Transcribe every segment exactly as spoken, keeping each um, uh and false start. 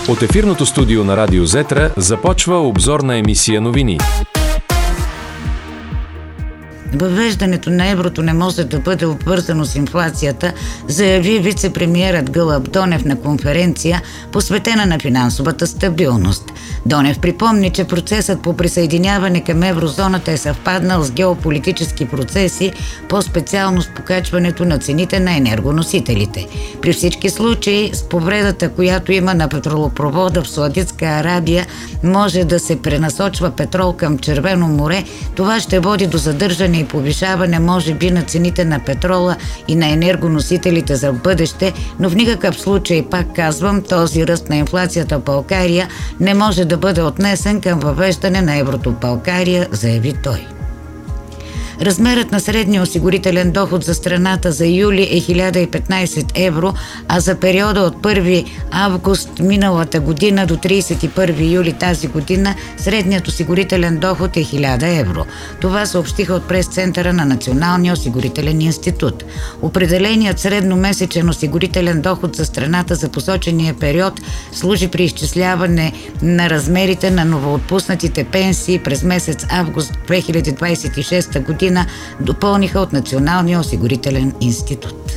От ефирното студио на Радио Зетра започва обзорна емисия новини. Въвеждането на еврото не може да бъде обвързано с инфлацията, заяви вице-премиерът Гълъб Донев на конференция, посветена на финансовата стабилност. Донев припомни, че процесът по присъединяване към еврозоната е съвпаднал с геополитически процеси, по-специално с покачването на цените на енергоносителите. При всички случаи, с повредата, която има на петролопровода в Саудитска Арабия, може да се пренасочва петрол към Червено море. Това ще води до задържане и повишаване, може би, на цените на петрола и на енергоносителите за бъдеще, но в никакъв случай, пак казвам, този ръст на инфлацията в България не може да бъде отнесен към въвеждане на еврото в България, заяви той. Размерът на средния осигурителен доход за страната за юли е хиляда и петнайсет евро, а за периода от първи август миналата година до трийсет и първи юли тази година средният осигурителен доход е хиляда евро. Това съобщиха от прес-центъра на Националния осигурителен институт. Определеният средномесечен осигурителен доход за страната за посочения период служи при изчисляване на размерите на новоотпуснатите пенсии през месец август две хиляди двайсет и шеста година, допълниха от Националния осигурителен институт.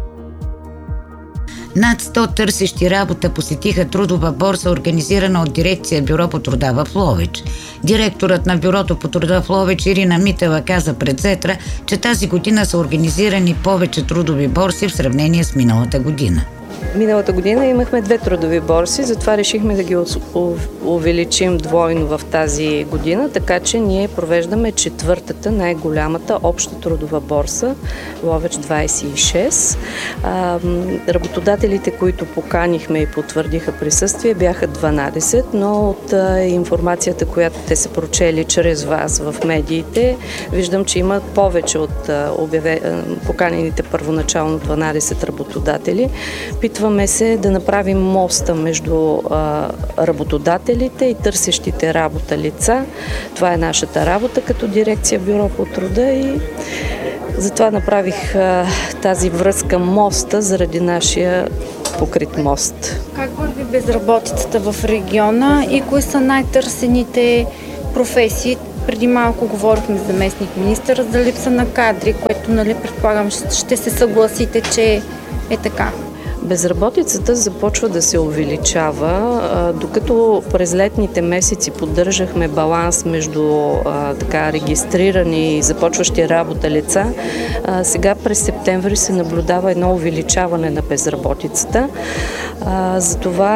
Над сто търсещи работа посетиха трудова борса, организирана от дирекция Бюро по труда в Ловеч. Директорът на Бюрото по труда в Ловеч Ирина Митева каза пред Зетра, че тази година са организирани повече трудови борси в сравнение с миналата година. Миналата година имахме две трудови борси, затова решихме да ги увеличим двойно в тази година, така че ние провеждаме четвъртата, най-голямата обща трудова борса, Ловеч двайсет и шест. Работодателите, които поканихме и потвърдиха присъствие, бяха дванайсет, но от информацията, която те са прочели чрез вас в медиите, виждам, че има повече от обяве... поканените първоначално дванайсет работодатели. Питваме се да направим моста между а, работодателите и търсещите работа лица. Това е нашата работа като дирекция Бюро по труда и затова направих а, тази връзка моста заради нашия покрит мост. Как върви безработицата в региона и кои са най-търсените професии? Преди малко говорихме с заместник-министър за липса на кадри, което, нали, предполагам, ще се съгласите, че е така. Безработицата започва да се увеличава, докато през летните месеци поддържахме баланс между а, така регистрирани и започващи работа лица. А, сега през септември се наблюдава едно увеличаване на безработицата. А, затова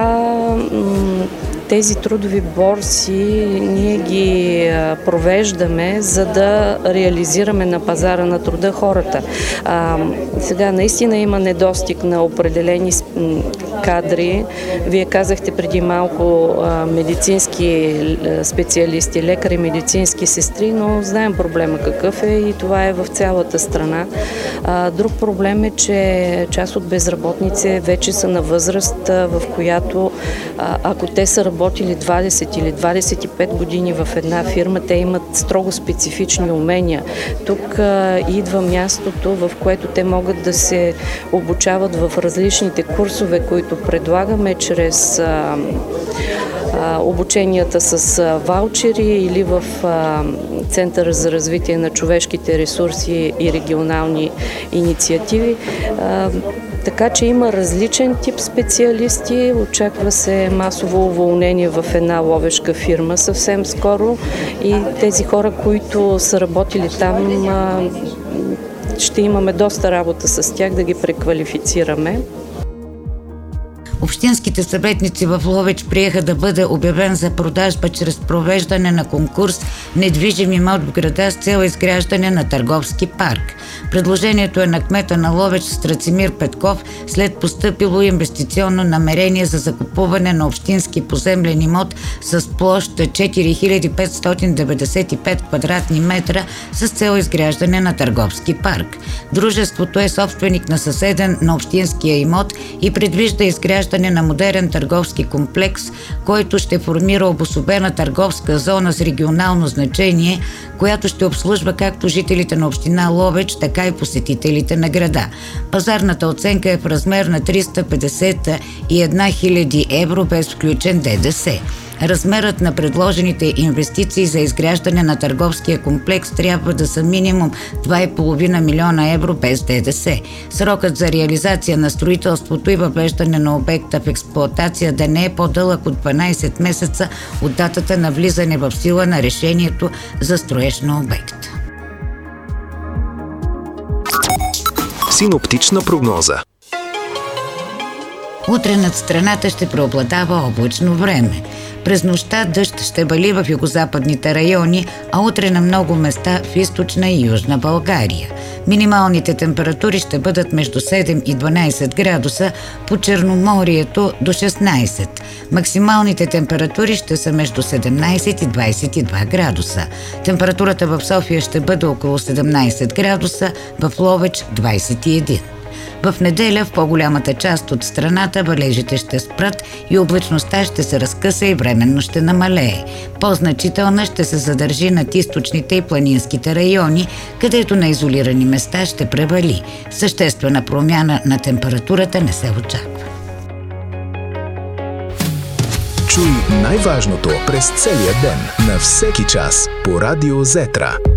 м- тези трудови борси ние ги провеждаме, за да реализираме на пазара на труда хората. А, сега наистина има недостиг на определени кадри. Вие казахте преди малко а, медицински специалисти, лекари, медицински сестри, но знаем проблема какъв е и това е в цялата страна. А, друг проблем е, че част от безработници вече са на възраст, в която а, ако те са работили двайсет или двайсет и пет години в една фирма, те имат строго специфични умения. Тук а, идва мястото, в което те могат да се обучават в различните курсове, които предлагаме чрез а, а, обученията с а, ваучери или в а, Центъра за развитие на човешките ресурси и регионални инициативи. А, Така че има различен тип специалисти. Очаква се масово уволнение в една ловешка фирма съвсем скоро и тези хора, които са работили там, ще имаме доста работа с тях да ги преквалифицираме. Общинските съветници в Ловеч приеха да бъде обявен за продажба чрез провеждане на конкурс недвижим имот в града с цел изграждане на търговски парк. Предложението е на кмета на Ловеч Страцимир Петков след постъпило инвестиционно намерение за закупуване на общински поземлен имот с площ четири хиляди петстотин деветдесет и пет квадратни метра с цел изграждане на търговски парк. Дружеството е собственик на съседен на общинския имот и предвижда изграждане изграждане на модерен търговски комплекс, който ще формира обособена търговска зона с регионално значение, която ще обслужва както жителите на община Ловеч, така и посетителите на града. Пазарната оценка е в размер на триста петдесет и една хиляди евро без включен ДДС. Размерът на предложените инвестиции за изграждане на търговския комплекс трябва да са минимум два и половина милиона евро без ДДС. Срокът за реализация на строителството и въвеждане на обекта в експлоатация да не е по-дълъг от дванайсет месеца от датата на влизане в сила на решението за строеж на обекта. Синоптична прогноза. Утре над страната ще преобладава облачно време. През нощта дъжд ще вали в югозападните райони, а утре на много места в източна и южна България. Минималните температури ще бъдат между седем и дванайсет градуса, по Черноморието до шестнайсет. Максималните температури ще са между седемнайсет и двайсет и два градуса. Температурата в София ще бъде около седемнайсет градуса, в Ловеч двайсет и един. В неделя в по-голямата част от страната валежите ще спрат и облачността ще се разкъса и временно ще намалее. По-значителна ще се задържи над източните и планинските райони, където на изолирани места ще превали. Съществена промяна на температурата не се очаква. Чуй най-важното през целия ден, на всеки час по Радио Зетра.